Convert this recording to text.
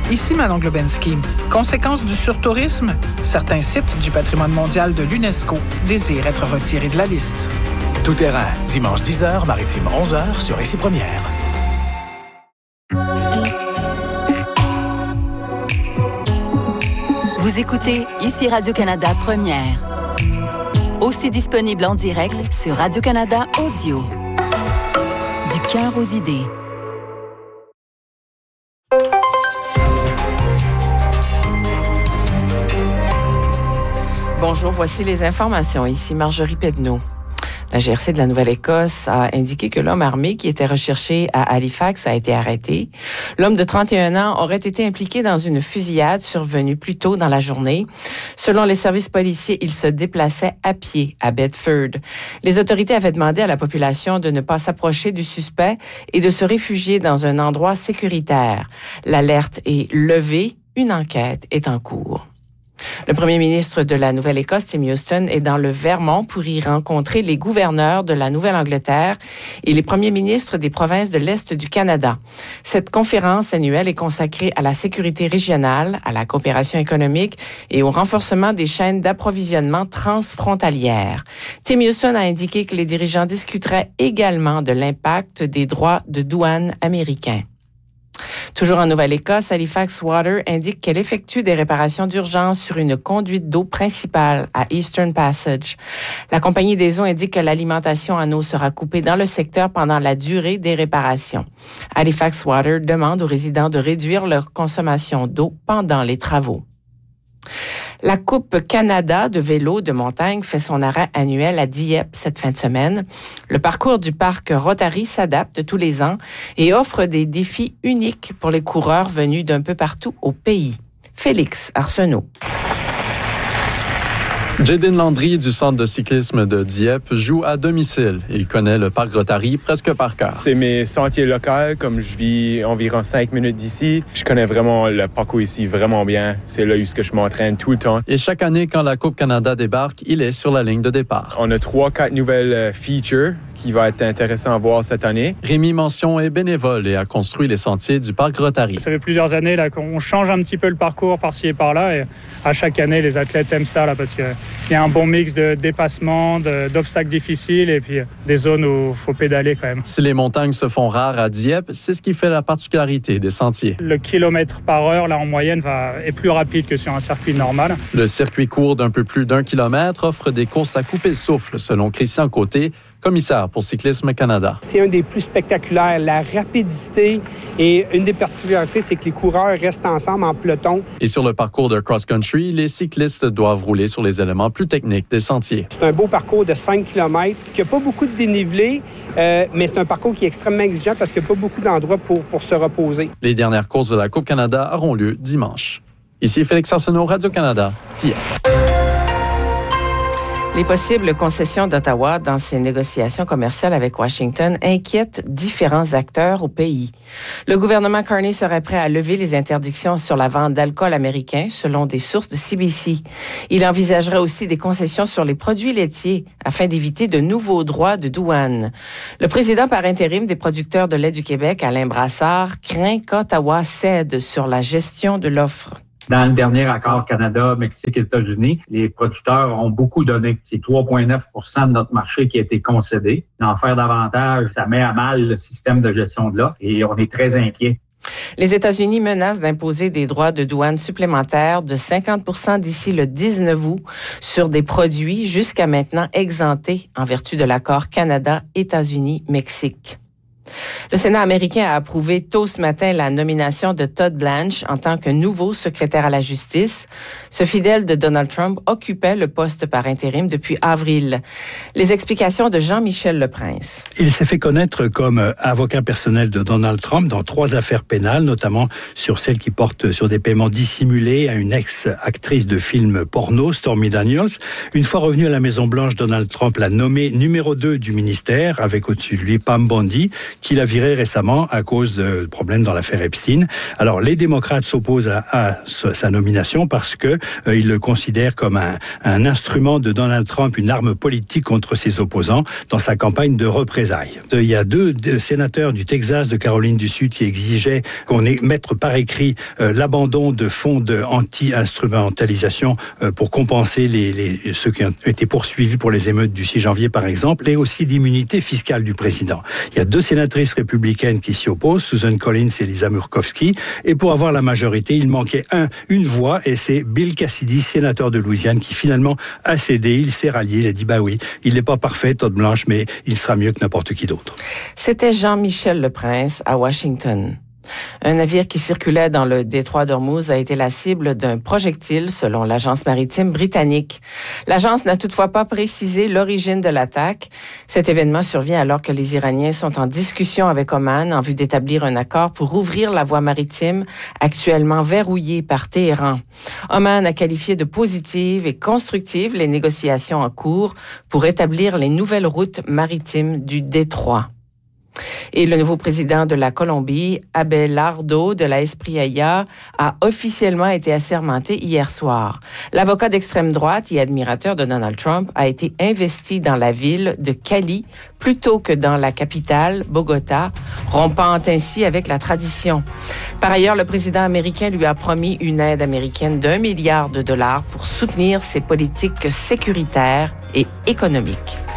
Ici Manon Globensky. Conséquence du surtourisme, certains sites du patrimoine mondial de l'UNESCO désirent être retirés de la liste. Tout terrain, dimanche 10h, maritime 11h sur Ici Première. Vous écoutez Ici Radio-Canada Première. Aussi disponible en direct sur Radio-Canada Audio. Du cœur aux idées. Bonjour, voici les informations. Ici Marjorie Pedneau. La GRC de la Nouvelle-Écosse a indiqué que l'homme armé qui était recherché à Halifax a été arrêté. L'homme de 31 ans aurait été impliqué dans une fusillade survenue plus tôt dans la journée. Selon les services policiers, il se déplaçait à pied à Bedford. Les autorités avaient demandé à la population de ne pas s'approcher du suspect et de se réfugier dans un endroit sécuritaire. L'alerte est levée. Une enquête est en cours. Le premier ministre de la Nouvelle-Écosse, Tim Houston, est dans le Vermont pour y rencontrer les gouverneurs de la Nouvelle-Angleterre et les premiers ministres des provinces de l'Est du Canada. Cette conférence annuelle est consacrée à la sécurité régionale, à la coopération économique et au renforcement des chaînes d'approvisionnement transfrontalières. Tim Houston a indiqué que les dirigeants discuteraient également de l'impact des droits de douane américains. Toujours en Nouvelle-Écosse, Halifax Water indique qu'elle effectue des réparations d'urgence sur une conduite d'eau principale à Eastern Passage. La compagnie des eaux indique que l'alimentation en eau sera coupée dans le secteur pendant la durée des réparations. Halifax Water demande aux résidents de réduire leur consommation d'eau pendant les travaux. La Coupe Canada de vélo de montagne fait son arrêt annuel à Dieppe cette fin de semaine. Le parcours du parc Rotary s'adapte tous les ans et offre des défis uniques pour les coureurs venus d'un peu partout au pays. Félix Arsenault. Jaden Landry du centre de cyclisme de Dieppe joue à domicile. Il connaît le parc Rotary presque par cœur. C'est mes sentiers locaux, comme je vis environ 5 minutes d'ici. Je connais vraiment le parcours ici vraiment bien. C'est là où je m'entraîne tout le temps. Et chaque année, quand la Coupe Canada débarque, il est sur la ligne de départ. On a 3-4 nouvelles features qui va être intéressant à voir cette année. Rémi Mention est bénévole et a construit les sentiers du parc Rotary. Ça fait plusieurs années là, qu'on change un petit peu le parcours par-ci et par-là. Et à chaque année, les athlètes aiment ça là, parce qu'il y a un bon mix de dépassements, d'obstacles difficiles et puis des zones où il faut pédaler quand même. Si les montagnes se font rares à Dieppe, c'est ce qui fait la particularité des sentiers. Le kilomètre par heure, là, en moyenne, est plus rapide que sur un circuit normal. Le circuit court d'un peu plus d'1 kilomètre offre des courses à couper le souffle, selon Christian Côté, commissaire pour Cyclisme Canada. C'est un des plus spectaculaires, la rapidité, et une des particularités, c'est que les coureurs restent ensemble en peloton. Et sur le parcours de cross-country, les cyclistes doivent rouler sur les éléments plus techniques des sentiers. C'est un beau parcours de 5 km qui n'a pas beaucoup de dénivelé, mais c'est un parcours qui est extrêmement exigeant parce qu'il n'y a pas beaucoup d'endroits pour se reposer. Les dernières courses de la Coupe Canada auront lieu dimanche. Ici Félix Arsenault, Radio-Canada, Dieppe. Les possibles concessions d'Ottawa dans ses négociations commerciales avec Washington inquiètent différents acteurs au pays. Le gouvernement Carney serait prêt à lever les interdictions sur la vente d'alcool américain, selon des sources de CBC. Il envisagerait aussi des concessions sur les produits laitiers afin d'éviter de nouveaux droits de douane. Le président par intérim des producteurs de lait du Québec, Alain Brassard, craint qu'Ottawa cède sur la gestion de l'offre. Dans le dernier accord Canada, Mexique et États-Unis, les producteurs ont beaucoup donné. C'est 3,9 % de notre marché qui a été concédé. D'en faire davantage, ça met à mal le système de gestion de l'offre et on est très inquiets. Les États-Unis menacent d'imposer des droits de douane supplémentaires de 50 % d'ici le 19 août sur des produits jusqu'à maintenant exemptés en vertu de l'accord Canada-États-Unis-Mexique. Le Sénat américain a approuvé tôt ce matin la nomination de Todd Blanche en tant que nouveau secrétaire à la justice. Ce fidèle de Donald Trump occupait le poste par intérim depuis avril. Les explications de Jean-Michel Leprince. Il s'est fait connaître comme avocat personnel de Donald Trump dans 3 affaires pénales, notamment sur celle qui porte sur des paiements dissimulés à une ex-actrice de films porno, Stormy Daniels. Une fois revenu à la Maison-Blanche, Donald Trump l'a nommé numéro 2 du ministère, avec au-dessus de lui Pam Bondi, qu'il a viré récemment à cause de problèmes dans l'affaire Epstein. Alors, les démocrates s'opposent à sa nomination parce que ils le considèrent comme un instrument de Donald Trump, une arme politique contre ses opposants dans sa campagne de représailles. Il y a deux sénateurs du Texas, de Caroline du Sud, qui exigeaient qu'on mette par écrit l'abandon de fonds anti-instrumentalisation pour compenser ceux qui ont été poursuivis pour les émeutes du 6 janvier, par exemple, et aussi l'immunité fiscale du président. Il y a deux sénatrices républicaines qui s'y opposent, Susan Collins et Lisa Murkowski, et pour avoir la majorité, il manquait une voix, et c'est Bill Cassidy, sénateur de Louisiane, qui finalement a cédé, il s'est rallié, il a dit, bah oui, il n'est pas parfait, Todd Blanche, mais il sera mieux que n'importe qui d'autre. C'était Jean-Michel Leprince à Washington. Un navire qui circulait dans le détroit d'Ormuz a été la cible d'un projectile, selon l'agence maritime britannique. L'agence n'a toutefois pas précisé l'origine de l'attaque. Cet événement survient alors que les Iraniens sont en discussion avec Oman en vue d'établir un accord pour ouvrir la voie maritime actuellement verrouillée par Téhéran. Oman a qualifié de positives et constructives les négociations en cours pour établir les nouvelles routes maritimes du détroit. Et le nouveau président de la Colombie, Abelardo de la Espriella, a officiellement été assermenté hier soir. L'avocat d'extrême droite et admirateur de Donald Trump a été investi dans la ville de Cali plutôt que dans la capitale, Bogota, rompant ainsi avec la tradition. Par ailleurs, le président américain lui a promis une aide américaine d'$1 milliard pour soutenir ses politiques sécuritaires et économiques.